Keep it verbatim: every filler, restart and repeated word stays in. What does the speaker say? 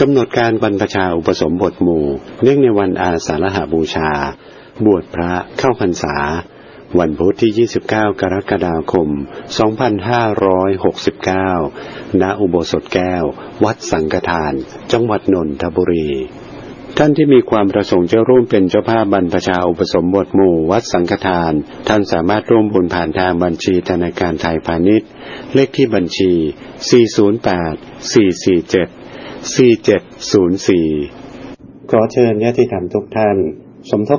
กำหนดการบรรพชาอุปสมบทหมู่เนื่องในวันอาสาฬหบูชาบวชพระเข้าพรรษาวันพุธที่ยี่สิบเก้ากรกฎาคมสองพันห้าร้อยหกสิบเก้าณอุโบสถแก้ววัดสังฆทานจังหวัดนนทบุรีท่านที่มีความประสงค์จะร่วมเป็นเจ้าภาพบรรพชาอุปสมบทหมู่วัดสังฆทานท่านสามารถร่วมบุญผ่านทางบัญชีธนาคารไทยพาณิชย์เลขที่บัญชีสี่ ศูนย์ แปด สี่ สี่ เจ็ด สี่ เจ็ด ศูนย์ สี่ขอเชิญญาติธรรมทุกท่านสมทบ